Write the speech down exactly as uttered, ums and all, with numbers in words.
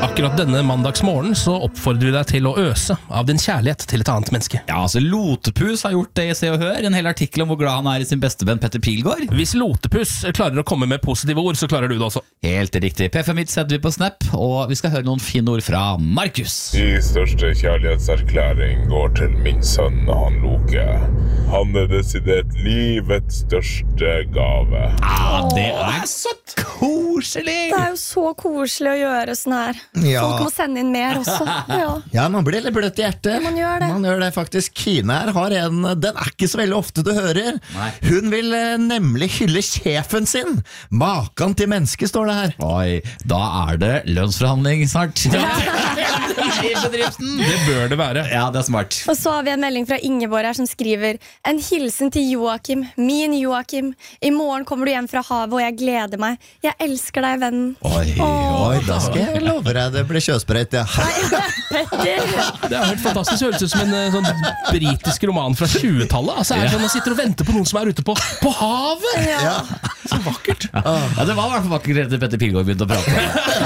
akkurat denne mandagsmorgen så oppfordrer vi deg til å øse av din kjærlighet til et annet menneske. Ja, altså Lotepus har gjort det i Se og Hør, en hel artikkel om hvor glad han er i sin bestevenn Petter Pilgaard. Hvis Lotepus klarer å komme med positive ord, så klarer du det også. Helt riktig. P fem hit setter vi på Snap, og vi skal høre noen fine ord fra Markus. Min største kjærlighetserklæring går til min sønn, han Loke. Han er desidert livets største gave. Ah, det er så koselig! Det er jo så koselig å gjøre sånn her. Ja. Folk må sende inn mer også. Ja, Ja, man blir litt bløtt i hjertet. Man gjør det. Man gjør det faktisk. Kine her har en, den er ikke så veldig ofte du hører. Nei. Hun vil eh, nemlig hylle sjefen sin. Makan til menneske, står det her. Oi, da er det lønnsforhandling snart. I bedriften. Det bør det være. Ja, det er smart. Og så har vi en melding fra Ingeborg her som skriver: En hilsen til Joakim, min Joakim. I morgen kommer du hjem fra havet, og jeg gleder meg. Jeg elsker deg, vennen. Oi, Oi, da skal jeg love deg det blir kjøsprøyt, ja. Petter. Det er helt fantastisk. Det høres ut som en eh, sånn britisk roman fra tjuetallet. Altså, er det sånn man sitter og venter på noen som er ute på, på havet. Ja. Så vakkert. Ja, det var i hvert fall vakkert etter Petter Pilgaard begynte å prate.